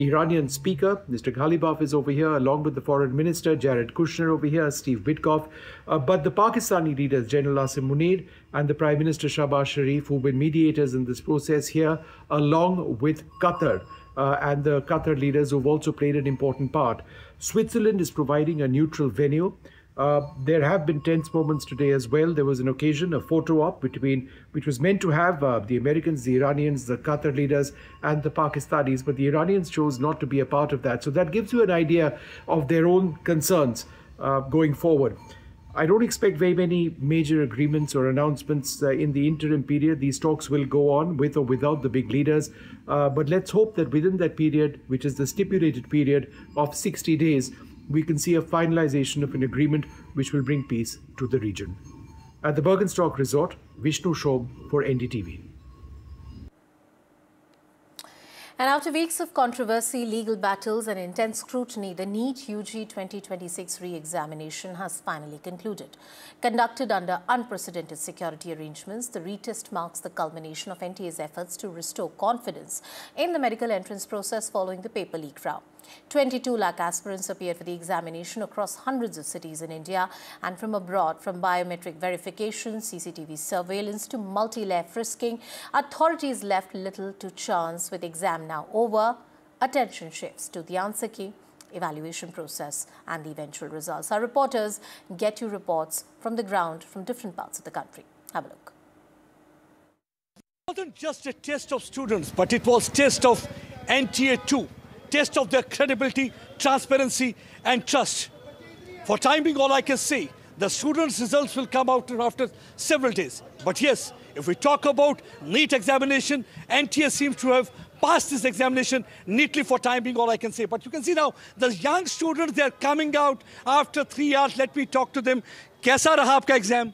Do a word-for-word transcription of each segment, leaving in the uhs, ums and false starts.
Iranian speaker, Mister Ghalibaf, is over here, along with the foreign minister, Jared Kushner, over here, Steve Witkoff. Uh, but the Pakistani leaders, General Asim Munir and the Prime Minister Shahbaz Sharif, who've been mediators in this process here, along with Qatar. Uh, and the Qatar leaders who've also played an important part. Switzerland is providing a neutral venue. Uh, there have been tense moments today as well. There was an occasion, a photo op between, which was meant to have uh, the Americans, the Iranians, the Qatar leaders, and the Pakistanis, but the Iranians chose not to be a part of that. So that gives you an idea of their own concerns uh, going forward. I don't expect very many major agreements or announcements uh, in the interim period. These talks will go on with or without the big leaders. Uh, but let's hope that within that period, which is the stipulated period of sixty days, we can see a finalization of an agreement which will bring peace to the region. At the Bergenstock Resort, Vishnu Shob for N D T V. And after weeks of controversy, legal battles and intense scrutiny, the NEET U G twenty twenty-six re-examination has finally concluded. Conducted under unprecedented security arrangements, the retest marks the culmination of N T A's efforts to restore confidence in the medical entrance process following the paper leak row. twenty-two lakh aspirants appeared for the examination across hundreds of cities in India and from abroad. From biometric verification, C C T V surveillance to multi-layer frisking, authorities left little to chance. With exam now over, attention shifts to the answer key, evaluation process and the eventual results. Our reporters get you reports from the ground from different parts of the country. Have a look. It wasn't just a test of students, but it was test of N T A too. Test of their credibility, transparency and trust. For time being, all I can say, the students' results will come out after several days. But yes, if we talk about NEET examination, N T A seems to have passed this examination neatly for time being, all I can say. But you can see now, the young students, they are coming out after three hours. Let me talk to them. Kaisa raha aapka exam?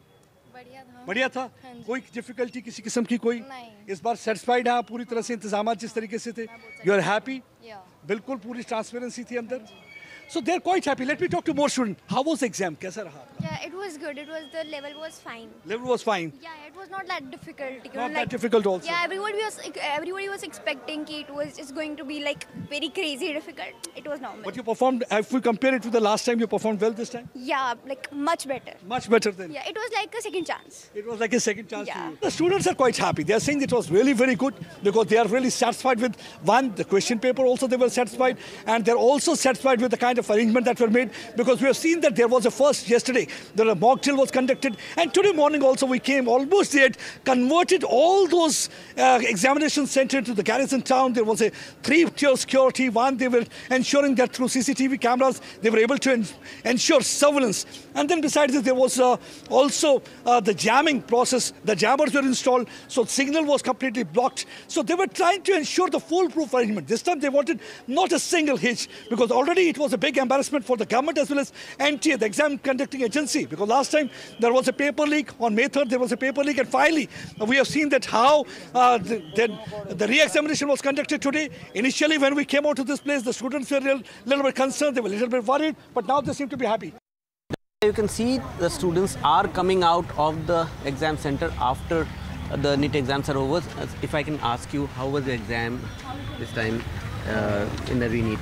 बढ़िया था कोई difficulty किसी किस्म की कोई इस बार satisfied है पूरी तरह से इंतजामात जिस तरीके से थे यू आर हैप्पी बिल्कुल पूरी ट्रांसपेरेंसी थी अंदर So they're quite happy. Let me talk to more students. How was the exam? कैसा रहा? Yeah, it was good. It was the level was fine. Level was fine. Yeah, it was not that difficult. Not like, that difficult also. Yeah, everybody was everybody was expecting it was just going to be like very crazy difficult. It was normal. But you performed. If we compare it to the last time, you performed well this time. Yeah, like much better. Much better than. Yeah, it was like a second chance. It was like a second chance yeah. to you. The students are quite happy. They are saying it was really very good because they are really satisfied with one the question paper. Also, they were satisfied, and they're also satisfied with the kind of arrangement that were made. Because we have seen that there was a first yesterday, there a mock drill was conducted, and today morning also we came almost they had converted all those uh, examination centers into the garrison town. There was a three-tier security. One, they were ensuring that through C C T V cameras they were able to en ensure surveillance. And then besides this, there was uh, also uh, the jamming process. The jammers were installed, so signal was completely blocked. So they were trying to ensure the foolproof arrangement. This time they wanted not a single hitch, because already it was a big embarrassment for the government as well as N T A, the exam conducting agency, because last time there was a paper leak. On May third there was a paper leak, and finally uh, we have seen that how uh, the, the, the re-examination was conducted today. Initially when we came out to this place, the students were a little, little bit concerned, they were a little bit worried, but now they seem to be happy. You can see the students are coming out of the exam center after the NEET exams are over. If I can ask you, how was the exam this time uh, in the re-NEET?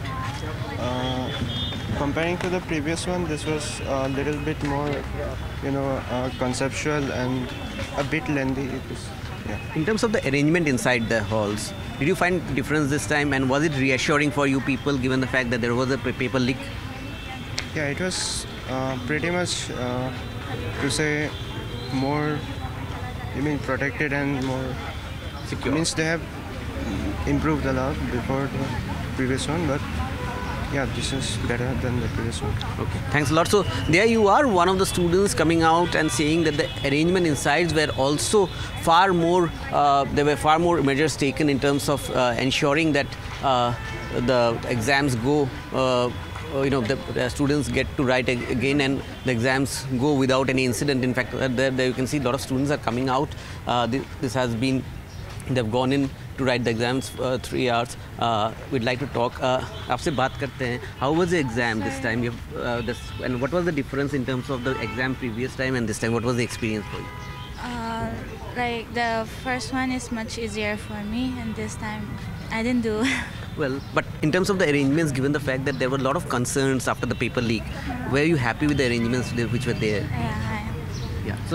Uh, comparing to the previous one, this was a little bit more, you know, uh, conceptual and a bit lengthy. It was, yeah. In terms of the arrangement inside the halls, did you find difference this time, and was it reassuring for you people given the fact that there was a paper leak? Yeah, it was uh, pretty much, uh, to say, more, I mean, protected and more secure. Means they have improved a lot before the previous one, but yeah, this is better than the previous one. Okay, thanks a lot. So there you are, one of the students coming out and saying that the arrangement inside were also far more, uh, there were far more measures taken in terms of uh, ensuring that uh, the exams go, uh, you know, the, the students get to write again and the exams go without any incident. In fact, there, there you can see a lot of students are coming out. Uh, this, this has been, they've gone in to write the exams uh, three hours. Uh, we'd like to talk. Uh, आपसे बात करते हैं. How was the exam this time? You have, uh, this, and what was the difference in terms of the exam previous time and this time? What was the experience for you? Uh, like the first one is much easier for me, and this time I didn't do Well, but in terms of the arrangements, given the fact that there were a lot of concerns after the paper leak, were you happy with the arrangements which were there? Yeah, I am. Yeah. So